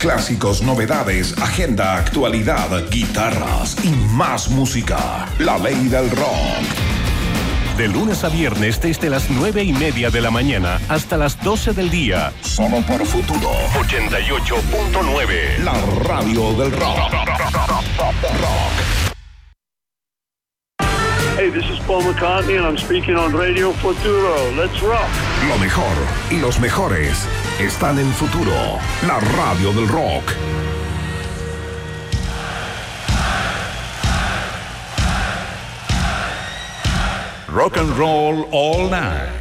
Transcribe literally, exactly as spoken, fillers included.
Clásicos, novedades, agenda, actualidad, guitarras y más música. La ley del rock. De lunes a viernes desde las nueve y media de la mañana hasta las doce del día. Solo por Futuro. ochenta y ocho punto nueve. La radio del rock. Rock. Hey, this is Paul McCartney and I'm speaking on Radio Futuro. Let's rock. Lo mejor y los mejores están en Futuro. La radio del rock. Rock and roll all night.